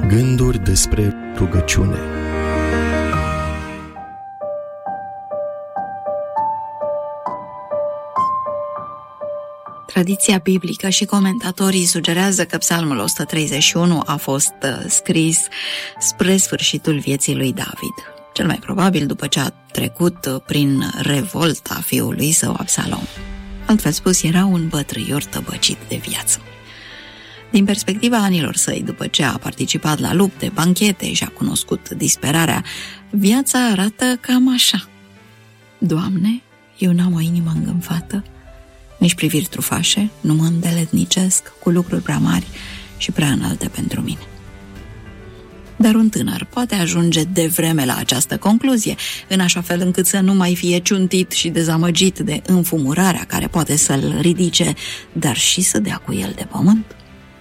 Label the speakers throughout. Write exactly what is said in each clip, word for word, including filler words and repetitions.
Speaker 1: Gânduri despre rugăciune.
Speaker 2: Tradiția biblică și comentatorii sugerează că Psalmul o sută treizeci și unu a fost scris spre sfârșitul vieții lui David, cel mai probabil după ce a trecut prin revolta fiului său Absalom. Altfel spus, era un bătrâior tăbăcit de viață. Din perspectiva anilor săi, după ce a participat la lupte, banchete și a cunoscut disperarea, viața arată cam așa. Doamne, eu n-am o inimă îngânfată, nici priviri trufașe, nu mă îndeletnicesc cu lucruri prea mari și prea înalte pentru mine. Dar un tânăr poate ajunge devreme la această concluzie, în așa fel încât să nu mai fie ciuntit și dezamăgit de înfumurarea care poate să-l ridice, dar și să dea cu el de pământ?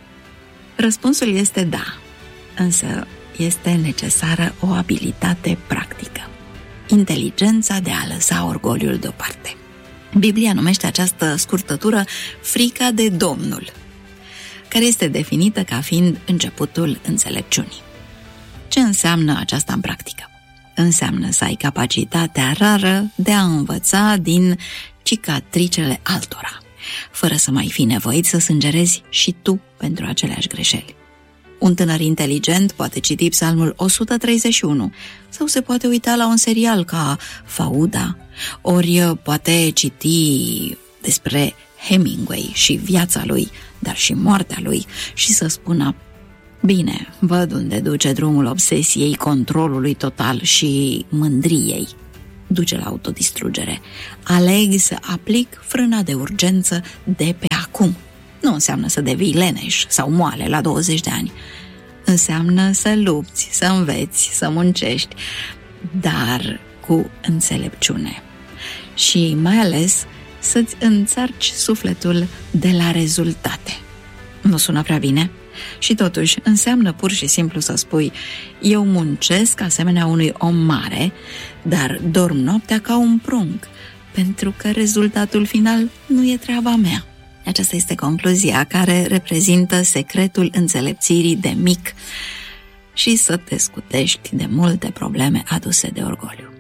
Speaker 2: Răspunsul este da, însă este necesară o abilitate practică, inteligența de a lăsa orgoliul deoparte. Biblia numește această scurtătură frica de Domnul, care este definită ca fiind începutul înțelepciunii. Ce înseamnă aceasta în practică? Înseamnă să ai capacitatea rară de a învăța din cicatricele altora, fără să mai fii nevoit să sângerezi și tu pentru aceleași greșeli. Un tânăr inteligent poate citi Psalmul o sută treizeci și unu sau se poate uita la un serial ca Fauda, ori poate citi despre Hemingway și viața lui, dar și moartea lui și să spună: bine, văd unde duce drumul obsesiei, controlului total și mândriei. Duce la autodistrugere. Aleg să aplic frâna de urgență de pe acum. Nu înseamnă să devii leneș sau moale la douăzeci de ani. Înseamnă să lupți, să înveți, să muncești, dar cu înțelepciune. Și mai ales să-ți înțarci sufletul de la rezultate. Nu sună prea bine? Și totuși înseamnă pur și simplu să spui: eu muncesc asemenea unui om mare, dar dorm noaptea ca un prunc, pentru că rezultatul final nu e treaba mea. Aceasta este concluzia care reprezintă secretul înțelepțirii de mic și să te scutești de multe probleme aduse de orgoliu.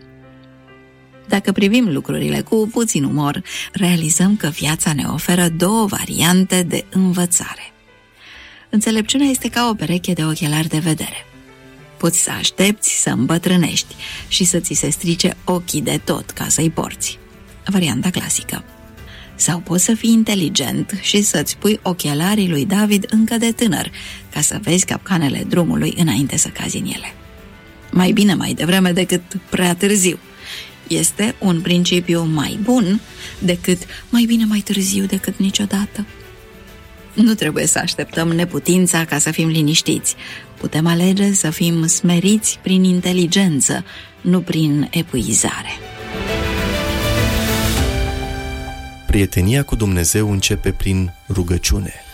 Speaker 2: Dacă privim lucrurile cu puțin umor, realizăm că viața ne oferă două variante de învățare. Înțelepciunea este ca o pereche de ochelari de vedere. Poți să aștepți să îmbătrânești și să ți se strice ochii de tot ca să-i porți. Varianta clasică. Sau poți să fii inteligent și să-ți pui ochelarii lui David încă de tânăr, ca să vezi capcanele drumului înainte să cazi în ele. Mai bine mai devreme decât prea târziu. Este un principiu mai bun decât mai bine mai târziu decât niciodată. Nu trebuie să așteptăm neputința ca să fim liniștiți. Putem alege să fim smeriți prin inteligență, nu prin epuizare.
Speaker 1: Prietenia cu Dumnezeu începe prin rugăciune.